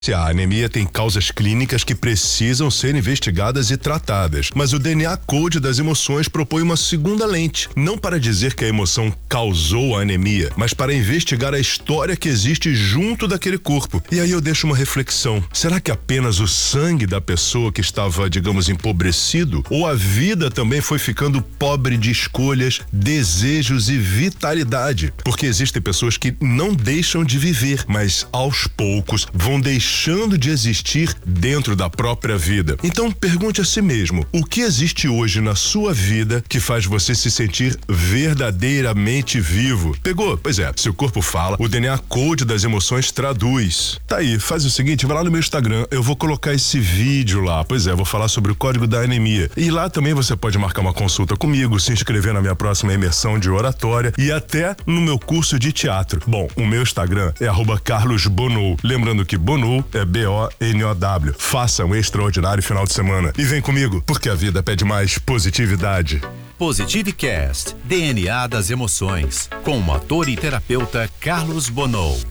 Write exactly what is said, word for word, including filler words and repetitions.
A anemia tem causas clínicas que precisam ser investigadas e tratadas, mas o D N A Code das emoções propõe uma segunda lente, não para dizer que a emoção causou a anemia, mas para investigar a história que existe junto daquele corpo. E aí eu deixo uma reflexão: será que apenas o sangue da pessoa que estava, digamos, empobrecido? Ou a vida também foi ficando pobre de escolhas, desejos e vitalidade? Porque existem pessoas que não deixam de viver, mas aos poucos vão deixando deixando de existir dentro da própria vida. Então pergunte a si mesmo: o que existe hoje na sua vida que faz você se sentir verdadeiramente vivo? Pegou? Pois é, se o corpo fala, o D N A Code das emoções traduz. Tá aí, faz o seguinte, vai lá no meu Instagram, eu vou colocar esse vídeo lá. Pois é, vou falar sobre o código da anemia. E lá também você pode marcar uma consulta comigo, se inscrever na minha próxima imersão de oratória e até no meu curso de teatro. Bom, o meu Instagram é arroba Carlos Bonou. Lembrando que Bonou é B O N O W. Faça um extraordinário final de semana e vem comigo, porque a vida pede mais positividade. Positivecast, D N A das emoções, com o ator e terapeuta Carlos Bonou.